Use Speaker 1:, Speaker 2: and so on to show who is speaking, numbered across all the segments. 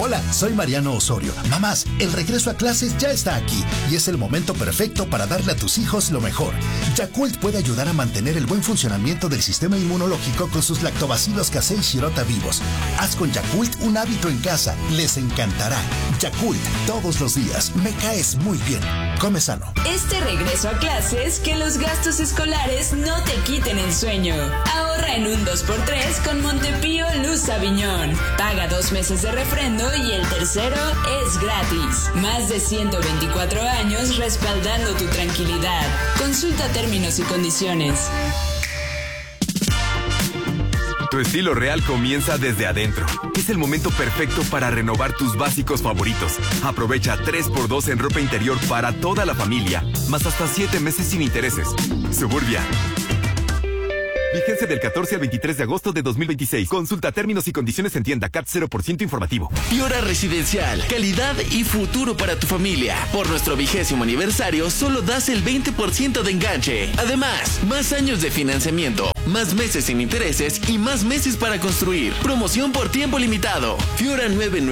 Speaker 1: Hola, soy Mariano Osorio. Mamás, el regreso a clases ya está aquí y es el momento perfecto para darle a tus hijos lo mejor. Yakult puede ayudar a mantener el buen funcionamiento del sistema inmunológico con sus lactobacilos casei shirota vivos. Haz con Yakult un hábito en casa. Les encantará. Yakult, todos los días. Me caes muy bien. Come sano.
Speaker 2: Este regreso a clases, que los gastos escolares no te quiten el sueño. Ahorra en un 2x3 con Montepío Luz Aviñón. Paga 2 meses de refrendo y el tercero es gratis. Más de 124 años respaldando tu tranquilidad. Consulta términos y condiciones.
Speaker 3: Tu estilo real comienza desde adentro. Es el momento perfecto para renovar tus básicos favoritos. Aprovecha 3x2 en ropa interior para toda la familia, más hasta 7 meses sin intereses. Suburbia. Vigencia del 14 al 23 de agosto de 2026. Consulta términos y condiciones en tienda. CAT 0% informativo.
Speaker 4: Piora Residencial. Calidad y futuro para tu familia. Por nuestro 20º aniversario, solo das el 20% de enganche. Además, más años de financiamiento, más meses sin intereses y más meses para construir. Promoción por tiempo limitado. Fiora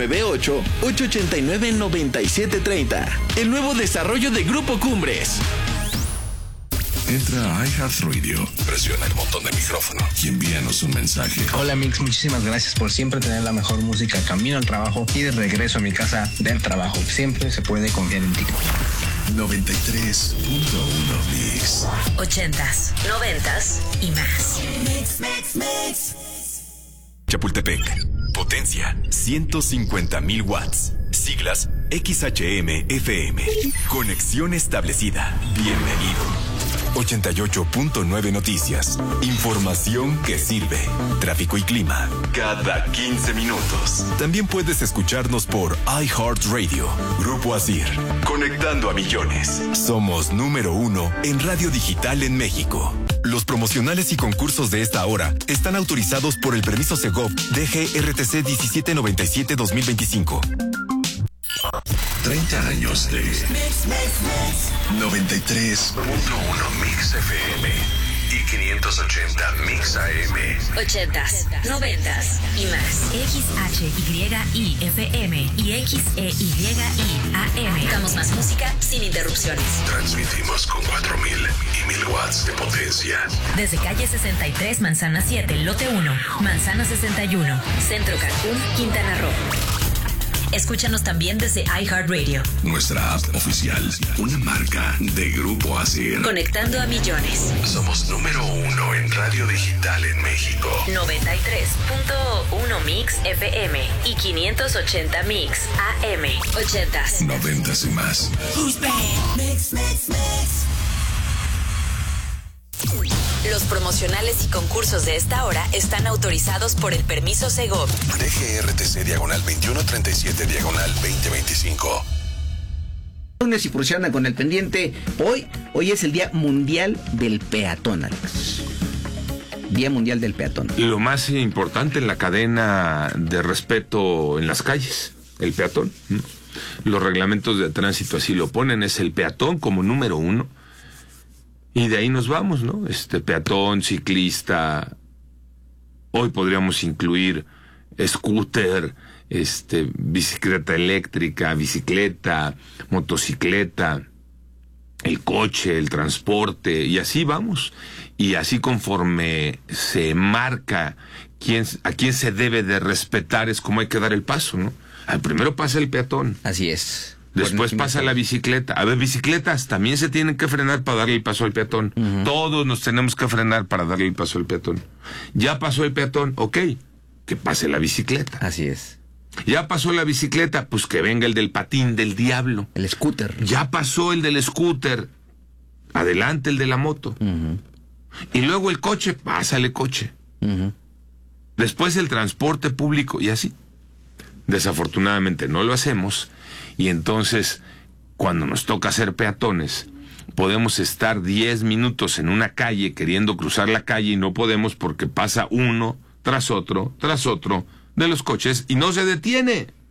Speaker 4: 998-889-9730. El nuevo desarrollo de Grupo Cumbres.
Speaker 5: Entra a iHeartRadio, presiona el botón de micrófono y envíanos un mensaje.
Speaker 6: Hola Mix, muchísimas gracias por siempre tener la mejor música camino al trabajo y de regreso a mi casa del trabajo. Siempre se puede confiar en ti.
Speaker 5: 93.1 Mix.
Speaker 7: 80s, 90s y más.
Speaker 3: Mix. Chapultepec. Potencia 150,000 watts. Siglas XHM-FM. Conexión establecida. Bienvenido. 88.9 Noticias. Información que sirve. Tráfico y clima. Cada 15 minutos. También puedes escucharnos por iHeartRadio. Grupo Asir. Conectando a millones. Somos número 1 en radio digital en México. Los promocionales y concursos de esta hora están autorizados por el permiso Segov DGRTC 1797-2025.
Speaker 5: 30 años de 93.1 Mix FM y 580 Mix AM.
Speaker 7: 80s, 90s y más. XHYIFM y XEYI AM. Damos más música sin interrupciones.
Speaker 5: Transmitimos con 4,000 y 1,000 watts de potencia.
Speaker 7: Desde calle 63, Manzana 7, lote 1, Manzana 61, Centro Cancún, Quintana Roo. Escúchanos también desde iHeartRadio.
Speaker 5: Nuestra app oficial, una marca de Grupo Asir.
Speaker 7: Conectando a millones.
Speaker 5: Somos número 1 en radio digital en México.
Speaker 7: 93.1 Mix FM y 580 Mix AM. 80s,
Speaker 5: 90s y más.
Speaker 7: Mix. Los promocionales y concursos de esta hora están autorizados por el permiso Segov.
Speaker 5: DGRTC /2137/2025.
Speaker 8: Lunes y por si andan con el pendiente, hoy es el Día Mundial del Peatón, Alex. Día Mundial del Peatón.
Speaker 9: Lo más importante en la cadena de respeto en las calles, el peatón. Los reglamentos de tránsito así lo ponen, es el peatón como número 1. Y de ahí nos vamos, ¿no? Peatón, ciclista. Hoy podríamos incluir scooter, bicicleta eléctrica, bicicleta, motocicleta, el coche, el transporte, y así vamos. Y así conforme se marca a quién se debe de respetar, es como hay que dar el paso, ¿no? Al primero pasa el peatón.
Speaker 8: Así es.
Speaker 9: Después pasa la bicicleta. A ver, bicicletas también se tienen que frenar para darle el paso al peatón. Uh-huh. Todos nos tenemos que frenar para darle el paso al peatón. Ya pasó el peatón, ok, que pase la bicicleta.
Speaker 8: Así es.
Speaker 9: Ya pasó la bicicleta, pues que venga el del patín del diablo.
Speaker 8: El scooter.
Speaker 9: Ya pasó el del scooter. Adelante el de la moto. Uh-huh. Y luego el coche, pásale coche. Uh-huh. Después el transporte público y así. Desafortunadamente no lo hacemos. Y entonces, cuando nos toca ser peatones, podemos estar 10 minutos en una calle queriendo cruzar la calle y no podemos porque pasa uno tras otro de los coches y no se detiene.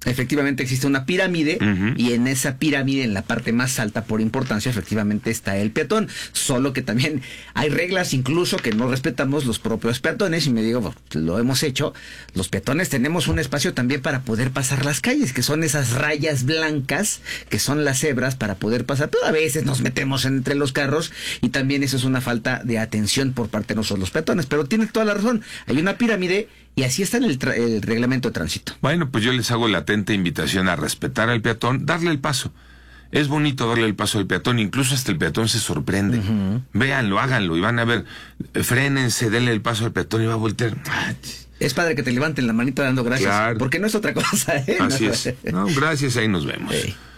Speaker 8: Efectivamente existe una pirámide y en esa pirámide, en la parte más alta por importancia, efectivamente está el peatón. Solo que también hay reglas incluso que no respetamos los propios peatones, y me digo, bueno, lo hemos hecho. Los peatones tenemos un espacio también para poder pasar las calles, que son esas rayas blancas, que son las cebras para poder pasar, pero a veces nos metemos entre los carros y también eso es una falta de atención por parte de nosotros los peatones. Pero tiene toda la razón, hay una pirámide y así está en el reglamento de tránsito.
Speaker 9: Bueno, pues yo les hago la atenta invitación a respetar al peatón, darle el paso. Es bonito darle el paso al peatón, incluso hasta el peatón se sorprende. Véanlo, háganlo y van a ver, frénense, denle el paso al peatón y va a voltear.
Speaker 8: Es padre que te levanten la manita dando gracias,
Speaker 9: claro,
Speaker 8: porque no es otra cosa, ¿eh?
Speaker 9: Así es. No, gracias, ahí nos vemos.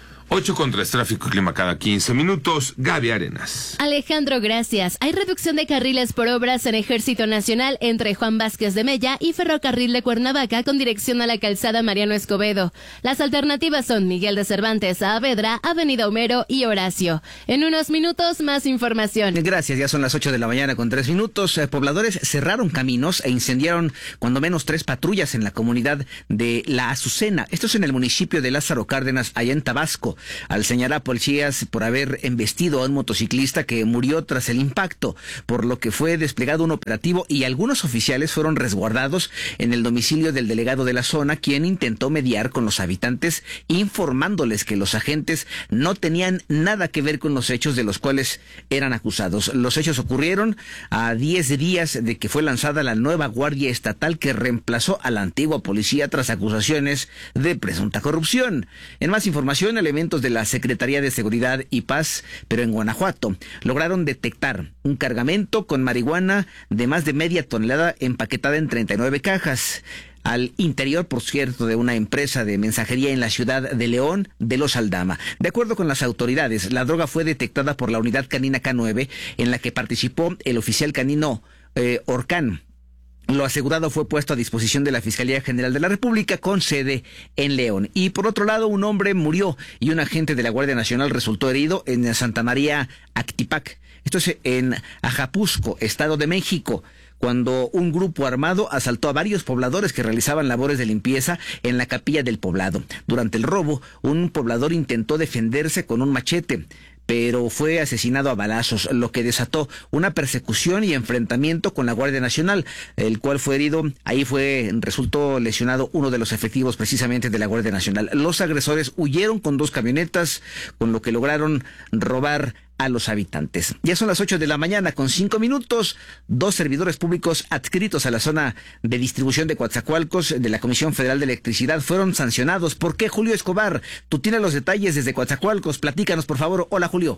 Speaker 9: 8:03 tráfico y clima cada 15 minutos. Gaby Arenas.
Speaker 10: Alejandro, gracias. Hay reducción de carriles por obras en Ejército Nacional entre Juan Vázquez de Mella y Ferrocarril de Cuernavaca con dirección a la calzada Mariano Escobedo. Las alternativas son Miguel de Cervantes, Saavedra, Avenida Homero y Horacio. En unos minutos, más información.
Speaker 8: Gracias, ya son las 8 de la mañana con 3 minutos. Pobladores cerraron caminos e incendiaron cuando menos 3 patrullas en la comunidad de La Azucena. Esto es en el municipio de Lázaro Cárdenas, allá en Tabasco, al señalar a policías por haber embestido a un motociclista que murió tras el impacto, por lo que fue desplegado un operativo y algunos oficiales fueron resguardados en el domicilio del delegado de la zona, quien intentó mediar con los habitantes, informándoles que los agentes no tenían nada que ver con los hechos de los cuales eran acusados. Los hechos ocurrieron a 10 días de que fue lanzada la nueva Guardia Estatal que reemplazó a la antigua policía tras acusaciones de presunta corrupción. En más información, elementos de la Secretaría de Seguridad y Paz, pero en Guanajuato, lograron detectar un cargamento con marihuana de más de media tonelada empaquetada en 39 cajas. Al interior, por cierto, de una empresa de mensajería en la ciudad de León de los Aldama. De acuerdo con las autoridades, la droga fue detectada por la unidad canina K9, en la que participó el oficial canino Orcán. Lo asegurado fue puesto a disposición de la Fiscalía General de la República con sede en León. Y por otro lado, un hombre murió y un agente de la Guardia Nacional resultó herido en Santa María Actipac. Esto es en Ajapusco, Estado de México, cuando un grupo armado asaltó a varios pobladores que realizaban labores de limpieza en la capilla del poblado. Durante el robo, un poblador intentó defenderse con un machete, pero fue asesinado a balazos, lo que desató una persecución y enfrentamiento con la Guardia Nacional, el cual fue herido. Ahí resultó lesionado uno de los efectivos precisamente de la Guardia Nacional. Los agresores huyeron con 2 camionetas, con lo que lograron robar a los habitantes. Ya son las 8 de la mañana con 5 minutos. 2 servidores públicos adscritos a la zona de distribución de Coatzacoalcos de la Comisión Federal de Electricidad fueron sancionados. ¿Por qué, Julio Escobar? Tú tienes los detalles desde Coatzacoalcos. Platícanos, por favor. Hola, Julio.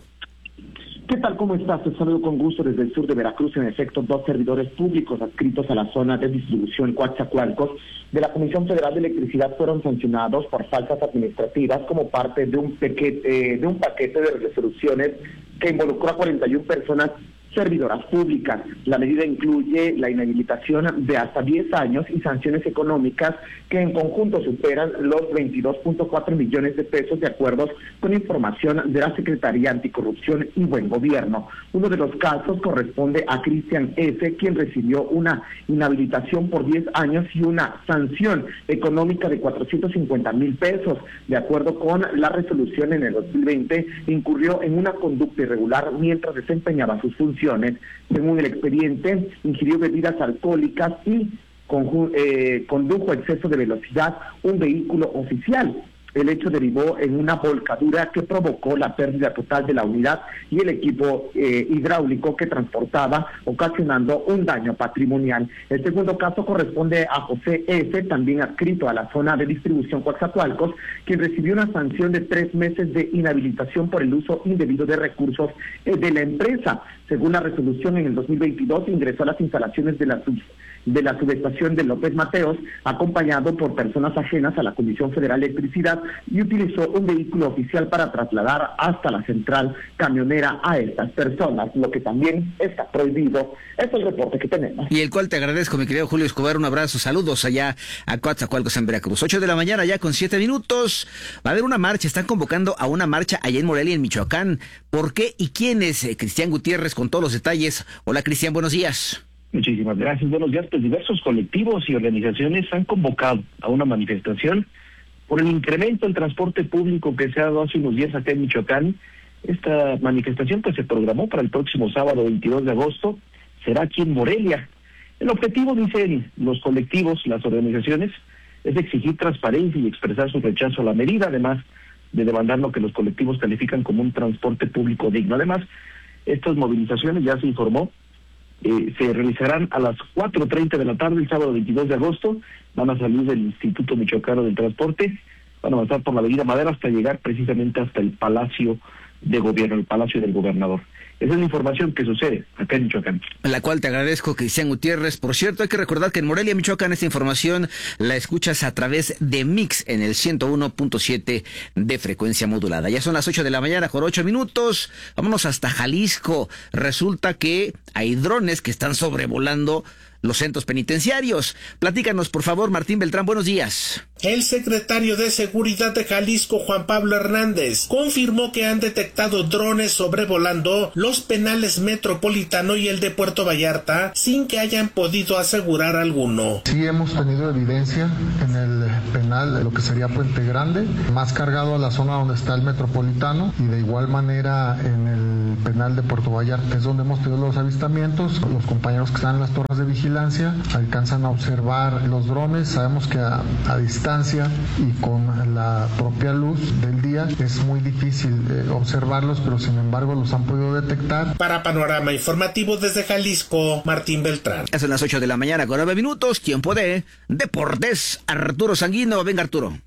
Speaker 11: ¿Qué tal? ¿Cómo estás? Te saludo con gusto desde el sur de Veracruz. En efecto, 2 servidores públicos adscritos a la zona de distribución Coatzacoalcos de la Comisión Federal de Electricidad fueron sancionados por faltas administrativas como parte de un paquete de resoluciones que involucró a 41 personas servidoras públicas. La medida incluye la inhabilitación de hasta 10 años y sanciones económicas que en conjunto superan los 22.4 millones de pesos de acuerdo con información de la Secretaría Anticorrupción y Buen Gobierno. Uno de los casos corresponde a Cristian S., quien recibió una inhabilitación por 10 años y una sanción económica de 450,000 pesos. De acuerdo con la resolución, en el 2020 incurrió en una conducta irregular mientras desempeñaba sus funciones. Según el expediente, ingirió bebidas alcohólicas y condujo a exceso de velocidad un vehículo oficial. El hecho derivó en una volcadura que provocó la pérdida total de la unidad y el equipo hidráulico que transportaba, ocasionando un daño patrimonial. El segundo caso corresponde a José S., también adscrito a la zona de distribución Coatzacoalcos, quien recibió una sanción de 3 meses de inhabilitación por el uso indebido de recursos de la empresa. Según la resolución, en el 2022 ingresó a las instalaciones de la subestación de López Mateos, acompañado por personas ajenas a la Comisión Federal de Electricidad, y utilizó un vehículo oficial para trasladar hasta la central camionera a estas personas, lo que también está prohibido. Es el reporte que tenemos.
Speaker 8: Y el cual te agradezco, mi querido Julio Escobar. Un abrazo, saludos allá a Coatzacoalcos en Veracruz. 8 de la mañana ya con 7 minutos. Va a haber una marcha, están convocando a una marcha allá en Morelia, en Michoacán. ¿Por qué y quién es? Cristian Gutiérrez con todos los detalles. Hola, Cristian, buenos días.
Speaker 12: Muchísimas gracias. Buenos días. Pues diversos colectivos y organizaciones han convocado a una manifestación
Speaker 11: por el incremento del transporte público que se ha dado hace unos días acá en Michoacán. Esta manifestación pues se programó para el próximo sábado 22 de agosto, será aquí en Morelia. El objetivo, dicen los colectivos, las organizaciones, es exigir transparencia y expresar su rechazo a la medida, además de demandar lo que los colectivos califican como un transporte público digno. Además, estas movilizaciones, ya se informó, se realizarán a las 4:30 de la tarde el sábado 22 de agosto, van a salir del Instituto Michoacano del Transporte, van a avanzar por la Avenida Madera hasta llegar precisamente hasta el Palacio de Gobierno, el Palacio del Gobernador. Esa es la información que sucede acá en Michoacán.
Speaker 8: La cual te agradezco, Cristian Gutiérrez. Por cierto, hay que recordar que en Morelia, Michoacán, esta información la escuchas a través de Mix en el 101.7 de frecuencia modulada. Ya son las 8 de la mañana con 8 minutos. Vámonos hasta Jalisco. Resulta que hay drones que están sobrevolando los centros penitenciarios. Platícanos, por favor, Martín Beltrán, buenos días.
Speaker 12: El secretario de Seguridad de Jalisco, Juan Pablo Hernández, confirmó que han detectado drones sobrevolando los penales Metropolitano y el de Puerto Vallarta sin que hayan podido asegurar alguno.
Speaker 13: Sí hemos tenido evidencia en el penal, lo que sería Puente Grande, más cargado a la zona donde está el Metropolitano, y de igual manera en el penal de Puerto Vallarta, es donde hemos tenido los avistamientos. Los compañeros que están en las torres de vigilancia alcanzan a observar los drones. Sabemos que a distancia y con la propia luz del día es muy difícil observarlos, pero sin embargo los han podido detectar.
Speaker 12: Para Panorama Informativo desde Jalisco, Martín Beltrán.
Speaker 8: Son las 8 de la mañana con 9 minutos, tiempo de Deportes. Arturo Sanguino, venga Arturo.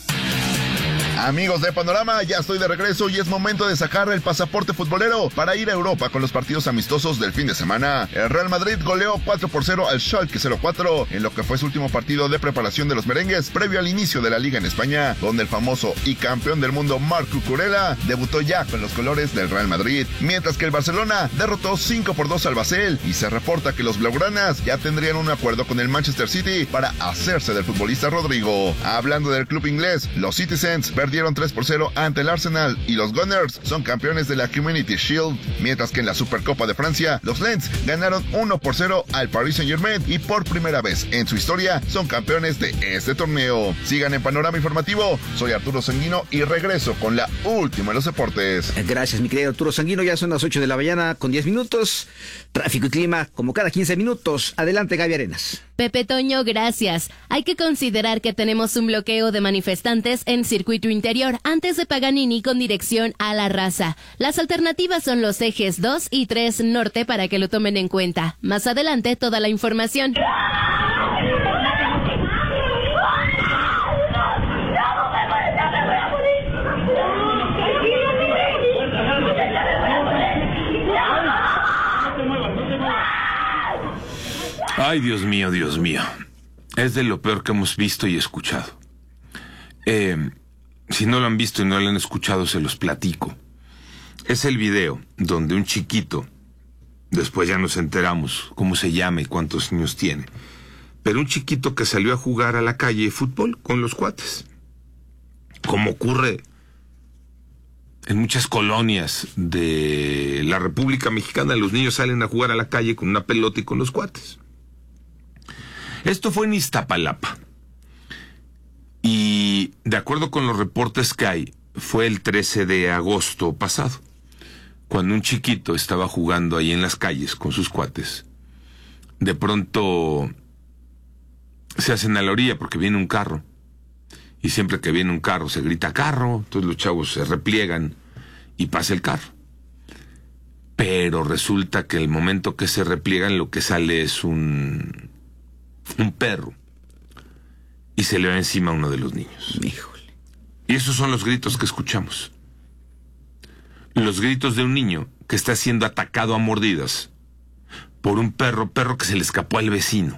Speaker 14: Amigos de Panorama, ya estoy de regreso y es momento de sacar el pasaporte futbolero para ir a Europa con los partidos amistosos del fin de semana. El Real Madrid goleó 4-0 al Schalke 04 en lo que fue su último partido de preparación de los merengues previo al inicio de la Liga en España, donde el famoso y campeón del mundo Marc Cucurella debutó ya con los colores del Real Madrid, mientras que el Barcelona derrotó 5-2 al Basel y se reporta que los blaugranas ya tendrían un acuerdo con el Manchester City para hacerse del futbolista Rodrigo. Hablando del club inglés, los Citizens perdieron 3-0 ante el Arsenal y los Gunners son campeones de la Community Shield, mientras que en la Supercopa de Francia, los Lens ganaron 1-0 al Paris Saint-Germain y por primera vez en su historia son campeones de este torneo. Sigan en Panorama Informativo, soy Arturo Sanguino y regreso con la última de los deportes.
Speaker 8: Gracias, mi querido Arturo Sanguino, ya son las 8 de la mañana con 10 minutos. Tráfico y clima como cada 15 minutos. Adelante, Gaby Arenas.
Speaker 10: Pepe Toño, gracias. Hay que considerar que tenemos un bloqueo de manifestantes en circuito interior antes de Paganini con dirección a La Raza. Las alternativas son los ejes 2 y 3 norte para que lo tomen en cuenta. Más adelante toda la información.
Speaker 9: Ay, Dios mío, Dios mío. Es de lo peor que hemos visto y escuchado. Si no lo han visto y no lo han escuchado, se los platico. Es el video donde un chiquito, después ya nos enteramos cómo se llama y cuántos años tiene, pero un chiquito que salió a jugar a la calle de fútbol con los cuates. Como ocurre en muchas colonias de la República Mexicana, los niños salen a jugar a la calle con una pelota y con los cuates. Esto fue en Iztapalapa. Y de acuerdo con los reportes que hay, fue el 13 de agosto pasado, cuando un chiquito estaba jugando ahí en las calles con sus cuates. De pronto se hacen a la orilla porque viene un carro. Y siempre que viene un carro se grita carro, entonces los chavos se repliegan y pasa el carro. Pero resulta que el momento que se repliegan lo que sale es un perro y se le va encima a uno de los niños.
Speaker 8: Híjole.
Speaker 9: Y esos son los gritos que escuchamos. Los gritos de un niño que está siendo atacado a mordidas por un perro que se le escapó al vecino.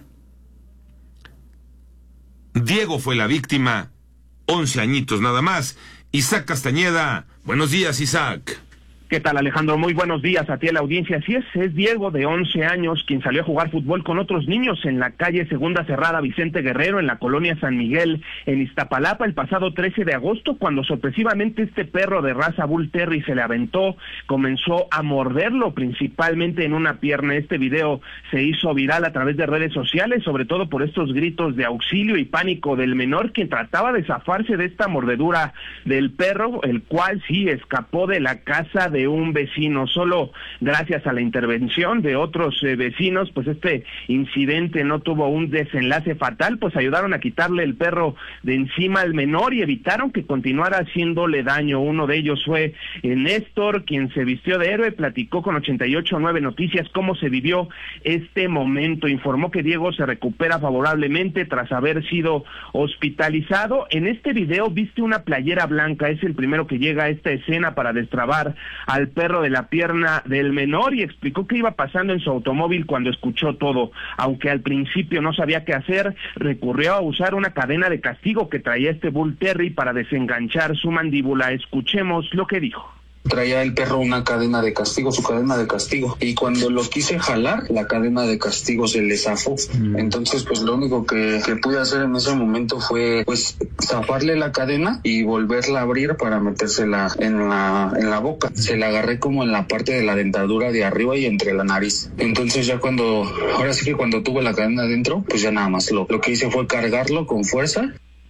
Speaker 9: Diego fue la víctima, 11 añitos nada más. Isaac Castañeda, buenos días, Isaac.
Speaker 15: ¿Qué tal, Alejandro? Muy buenos días a ti, a la audiencia. Así es Diego, de 11 años, quien salió a jugar fútbol con otros niños en la calle Segunda Cerrada Vicente Guerrero, en la colonia San Miguel, en Iztapalapa, el pasado 13 de agosto, cuando sorpresivamente este perro de raza Bull Terry se le aventó, comenzó a morderlo, principalmente en una pierna. Este video se hizo viral a través de redes sociales, sobre todo por estos gritos de auxilio y pánico del menor, quien trataba de zafarse de esta mordedura del perro, el cual sí escapó de la casa de un vecino. Solo gracias a la intervención de otros vecinos, pues este incidente no tuvo un desenlace fatal, pues ayudaron a quitarle el perro de encima al menor y evitaron que continuara haciéndole daño. Uno de ellos fue Néstor, quien se vistió de héroe, platicó con 88.9 Noticias cómo se vivió este momento. Informó que Diego se recupera favorablemente tras haber sido hospitalizado. En este video viste una playera blanca, es el primero que llega a esta escena para destrabar al perro de la pierna del menor, y explicó qué iba pasando en su automóvil cuando escuchó todo. Aunque al principio no sabía qué hacer, recurrió a usar una cadena de castigo que traía este Bull Terry para desenganchar su mandíbula. Escuchemos lo que dijo.
Speaker 16: Traía el perro una cadena de castigo, su cadena de castigo, y cuando lo quise jalar, la cadena de castigo se le zafó. Entonces, pues lo único que pude hacer en ese momento fue, pues, zafarle la cadena y volverla a abrir para metérsela en la boca. Se la agarré como en la parte de la dentadura de arriba y entre la nariz. Entonces ya ahora sí que cuando tuve la cadena adentro, pues ya nada más lo que hice fue cargarlo con fuerza.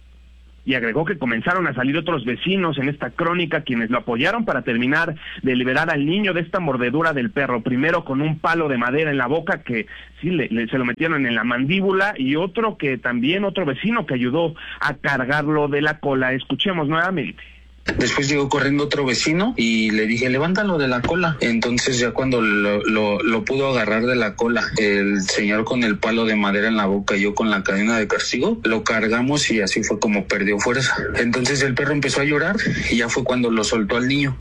Speaker 15: Y agregó que comenzaron a salir otros vecinos en esta crónica, quienes lo apoyaron para terminar de liberar al niño de esta mordedura del perro. Primero con un palo de madera en la boca que sí se lo metieron en la mandíbula, y otro vecino que ayudó a cargarlo de la cola. Escuchemos nuevamente.
Speaker 16: Después llegó corriendo otro vecino y le dije, levántalo de la cola. Entonces ya cuando lo pudo agarrar de la cola, el señor con el palo de madera en la boca y yo con la cadena de castigo, lo cargamos y así fue como perdió fuerza. Entonces el perro empezó a llorar y ya fue cuando lo soltó al niño.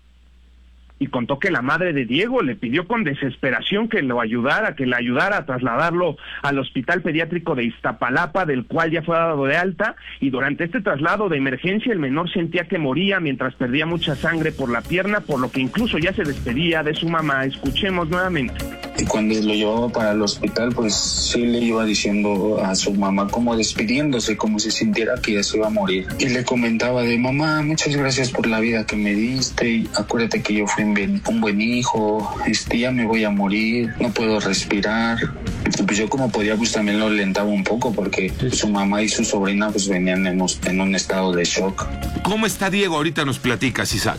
Speaker 15: Y contó que la madre de Diego le pidió con desesperación que la ayudara a trasladarlo al Hospital Pediátrico de Iztapalapa, del cual ya fue dado de alta, y durante este traslado de emergencia el menor sentía que moría mientras perdía mucha sangre por la pierna, por lo que incluso ya se despedía de su mamá. Escuchemos nuevamente.
Speaker 16: Y cuando lo llevaba para el hospital, pues sí le iba diciendo a su mamá, como despidiéndose, como si sintiera que ya se iba a morir. Y le comentaba de, mamá, muchas gracias por la vida que me diste, y acuérdate que yo fui un buen hijo, ya me voy a morir, no puedo respirar. Y pues yo como podía, pues también lo alentaba un poco, porque su mamá y su sobrina pues venían en un estado de shock.
Speaker 9: ¿Cómo está Diego? Ahorita nos platicas, Isaac.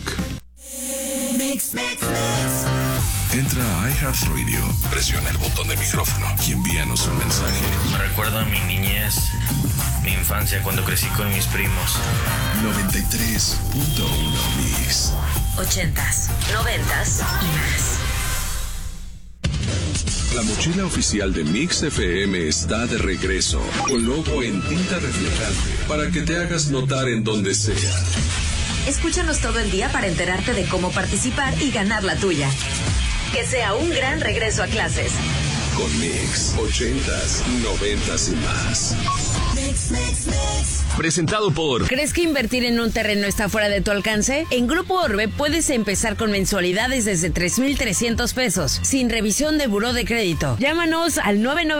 Speaker 5: Entra a iHeartRadio, presiona el botón de micrófono y envíanos un mensaje.
Speaker 17: Recuerdo mi niñez, mi infancia, cuando crecí con mis primos.
Speaker 5: 93.1 Mix.
Speaker 7: 80s, 90s y más.
Speaker 5: La mochila oficial de Mix FM está de regreso, con logo en tinta reflejante, para que te hagas notar en donde sea.
Speaker 7: Escúchanos todo el día para enterarte de cómo participar y ganar la tuya. Que sea un gran regreso a clases.
Speaker 5: Con Mix, 80s, 90s y más.
Speaker 18: Presentado por...
Speaker 19: ¿Crees que invertir en un terreno está fuera de tu alcance? En Grupo Orbe puedes empezar con mensualidades desde 3,300 pesos, sin revisión de buró de crédito. Llámanos al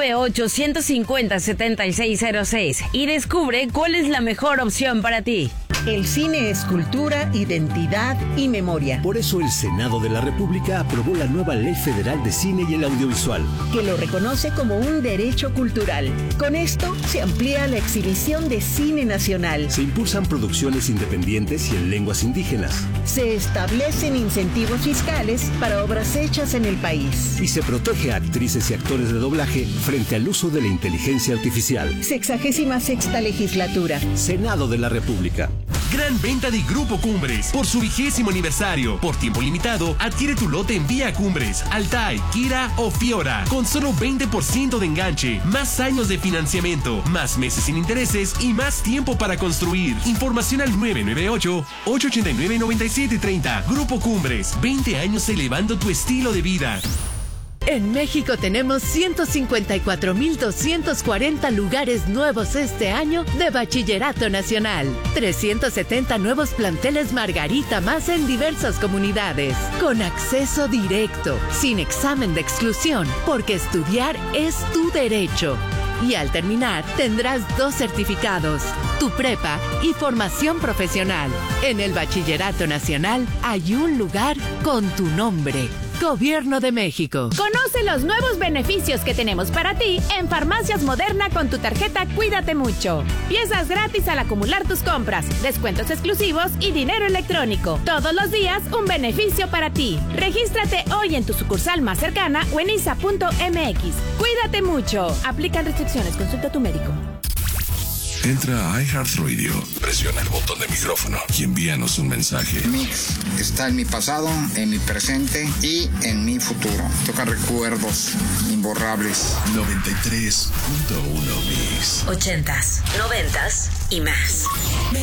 Speaker 19: 998-150-7606 y descubre cuál es la mejor opción para ti.
Speaker 20: El cine es cultura, identidad y memoria.
Speaker 18: Por eso el Senado de la República aprobó la nueva Ley Federal de Cine y el Audiovisual,
Speaker 20: que lo reconoce como un derecho cultural. Con esto se amplía la exhibición de cine nacional.
Speaker 18: Se impulsan producciones independientes y en lenguas indígenas.
Speaker 20: Se establecen incentivos fiscales para obras hechas en el país.
Speaker 18: Y se protege a actrices y actores de doblaje frente al uso de la inteligencia artificial.
Speaker 20: 66ª legislatura.
Speaker 18: Senado de la República.
Speaker 21: Gran venta de Grupo Cumbres por su 20º aniversario. Por tiempo limitado, adquiere tu lote en Vía Cumbres, Altai, Kira o Fiora, con solo 20% de enganche, más años de financiamiento, más meses sin intereses y más tiempo para construir. Información al 998-889-9730. Grupo Cumbres, 20 años elevando tu estilo de vida.
Speaker 1: En México tenemos 154,240 lugares nuevos este año de Bachillerato Nacional. 370 nuevos planteles Margarita más en diversas comunidades. Con acceso directo, sin examen de exclusión, porque estudiar es tu derecho. Y al terminar, tendrás 2 certificados, tu prepa y formación profesional. En el Bachillerato Nacional hay un lugar con tu nombre. Gobierno de México.
Speaker 22: Conoce los nuevos beneficios que tenemos para ti en Farmacias Moderna con tu tarjeta Cuídate Mucho. Piezas gratis al acumular tus compras, descuentos exclusivos y dinero electrónico. Todos los días un beneficio para ti. Regístrate hoy en tu sucursal más cercana o en isa.mx. Cuídate mucho. Aplican restricciones. Consulta a tu médico.
Speaker 5: Entra a iHeartRadio, presiona el botón de micrófono y envíanos un mensaje.
Speaker 23: Mix está en mi pasado, en mi presente y en mi futuro. Toca recuerdos imborrables.
Speaker 5: 93.1 Mix.
Speaker 7: 80s, 90s y más.